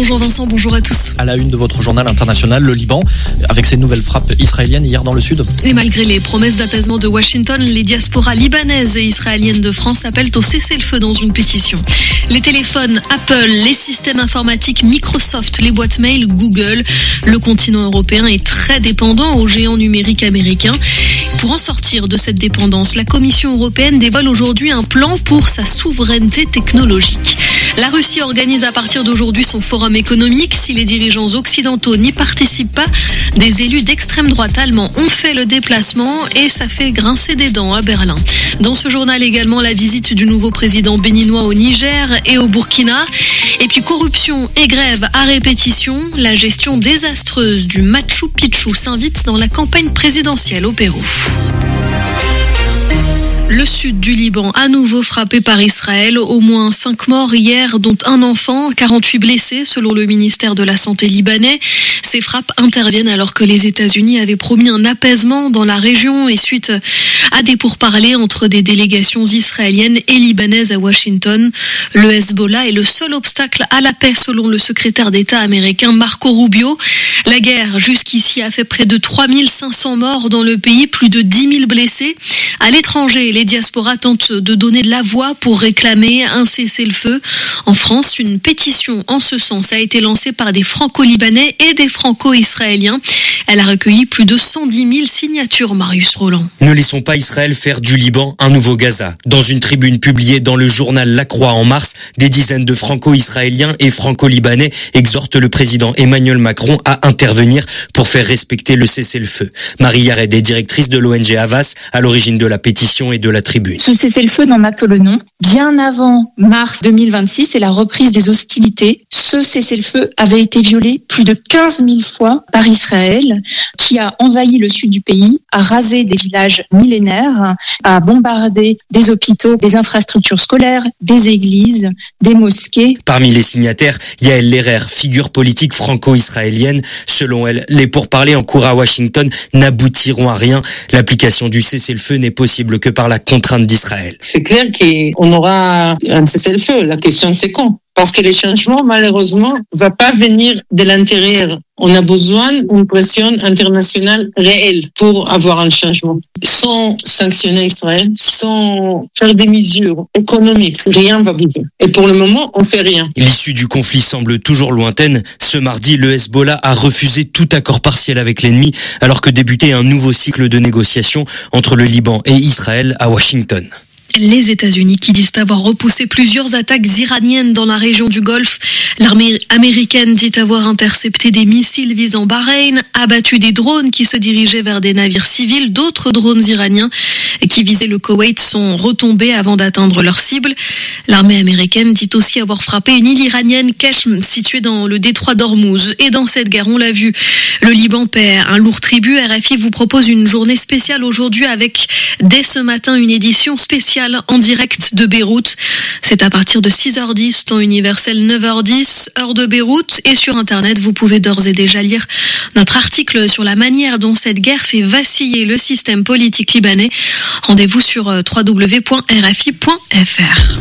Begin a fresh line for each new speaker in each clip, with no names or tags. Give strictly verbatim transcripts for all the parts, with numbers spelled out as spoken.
Bonjour Vincent, bonjour à tous.
À la une de votre journal international, le Liban, avec ses nouvelles frappes israéliennes hier dans le sud.
Et malgré les promesses d'apaisement de Washington, les diasporas libanaises et israéliennes de France appellent au cessez-le-feu dans une pétition. Les téléphones Apple, les systèmes informatiques Microsoft, les boîtes mail Google. Le continent européen est très dépendant aux géants numériques américains. Pour en sortir de cette dépendance, la Commission européenne dévoile aujourd'hui un plan pour sa souveraineté technologique. La Russie organise à partir d'aujourd'hui son forum économique. Si les dirigeants occidentaux n'y participent pas, des élus d'extrême droite allemands ont fait le déplacement et ça fait grincer des dents à Berlin. Dans ce journal également, la visite du nouveau président béninois au Niger et au Burkina. Et puis corruption et grève à répétition, la gestion désastreuse du Machu Picchu s'invite dans la campagne présidentielle au Pérou. Le sud du Liban, à nouveau frappé par Israël. Au moins cinq morts hier, dont un enfant, quarante-huit blessés selon le ministère de la Santé libanais. Ces frappes interviennent alors que les États-Unis avaient promis un apaisement dans la région et suite à des pourparlers entre des délégations israéliennes et libanaises à Washington. Le Hezbollah est le seul obstacle à la paix selon le secrétaire d'État américain Marco Rubio. La guerre jusqu'ici a fait près de trois mille cinq cents morts dans le pays, plus de dix mille blessés. À l'étranger, les diasporas tentent de donner de la voix pour réclamer un cessez-le-feu. En France, une pétition en ce sens a été lancée par des franco-libanais et des franco-israéliens. Elle a recueilli plus de cent dix mille signatures, Marius Roland.
Ne laissons pas Israël faire du Liban un nouveau Gaza. Dans une tribune publiée dans le journal La Croix en mars, des dizaines de franco-israéliens et franco-libanais exhortent le président Emmanuel Macron à intervenir pour faire respecter le cessez-le-feu. Marie Yared est directrice de l'O N G Havas, à l'origine de la pétition et de la tribune.
Ce cessez-le-feu n'en a que le nom. Bien avant mars deux mille vingt-six et la reprise des hostilités, ce cessez-le-feu avait été violé plus de quinze mille fois par Israël, qui a envahi le sud du pays, a rasé des villages millénaires, a bombardé des hôpitaux, des infrastructures scolaires, des églises, des mosquées.
Parmi les signataires, Yael Lerer, figure politique franco-israélienne. Selon elle, les pourparlers en cours à Washington n'aboutiront à rien. L'application du cessez-le-feu n'est possible que par la contrainte d'Israël.
C'est clair qu'on aura un cessez-le-feu. La question, c'est quand ? Parce que les changements, malheureusement, ne vont pas venir de l'intérieur. On a besoin d'une pression internationale réelle pour avoir un changement. Sans sanctionner Israël, sans faire des mesures économiques, rien ne va bouger. Et pour le moment, on ne fait rien.
L'issue du conflit semble toujours lointaine. Ce mardi, le Hezbollah a refusé tout accord partiel avec l'ennemi, alors que débutait un nouveau cycle de négociations entre le Liban et Israël à Washington.
Les États-Unis qui disent avoir repoussé plusieurs attaques iraniennes dans la région du Golfe. L'armée américaine dit avoir intercepté des missiles visant Bahreïn, abattu des drones qui se dirigeaient vers des navires civils. D'autres drones iraniens qui visaient le Koweït sont retombés avant d'atteindre leur cible. L'armée américaine dit aussi avoir frappé une île iranienne, Keshm, située dans le détroit d'Ormuz. Et dans cette guerre, on l'a vu, le Liban paie un lourd tribut. R F I vous propose une journée spéciale aujourd'hui avec, dès ce matin, une édition spéciale en direct de Beyrouth. C'est à partir de six heures dix, temps universel neuf heures dix, heure de Beyrouth. Et sur Internet, vous pouvez d'ores et déjà lire notre article sur la manière dont cette guerre fait vaciller le système politique libanais. Rendez-vous sur w w w point r f i point f r.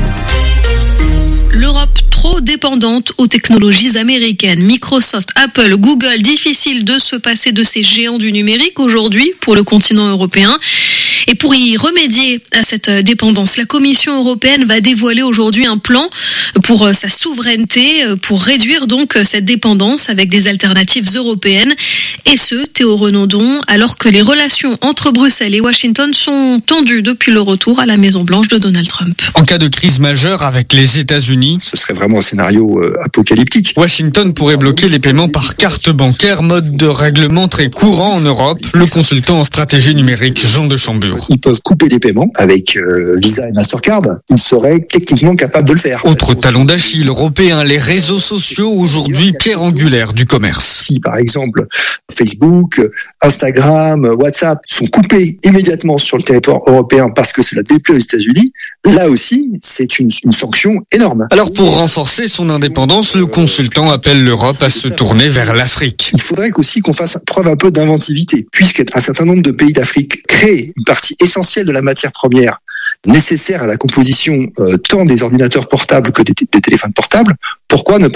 L'Europe trop dépendante aux technologies américaines. Microsoft, Apple, Google, difficile de se passer de ces géants du numérique aujourd'hui pour le continent européen. Et pour y remédier à cette dépendance, la Commission européenne va dévoiler aujourd'hui un plan pour sa souveraineté, pour réduire donc cette dépendance avec des alternatives européennes. Et ce, Théo Renaudon, alors que les relations entre Bruxelles et Washington sont tendues depuis le retour à la Maison-Blanche de Donald Trump.
En cas de crise majeure avec les États-Unis,
ce serait vraiment un scénario euh, apocalyptique.
Washington pourrait bloquer les paiements par carte bancaire, mode de règlement très courant en Europe. Le consultant en stratégie numérique Jean de Chambure.
Ils peuvent couper les paiements avec euh, Visa et Mastercard. Ils seraient techniquement capables de le faire.
Autre talon d'Achille européen, les réseaux sociaux, aujourd'hui pierre angulaire du commerce.
Si par exemple Facebook, Instagram, WhatsApp sont coupés immédiatement sur le territoire européen parce que cela déplaît aux États-Unis, là aussi c'est une, une sanction énorme.
Alors pour renforcer son indépendance, le consultant appelle l'Europe à se tourner vers l'Afrique.
Il faudrait aussi qu'on fasse preuve un peu d'inventivité, puisqu'un certain nombre de pays d'Afrique créent une partie essentielle de la matière première nécessaire à la composition euh, tant des ordinateurs portables que des, t- des téléphones portables. Pourquoi ne pas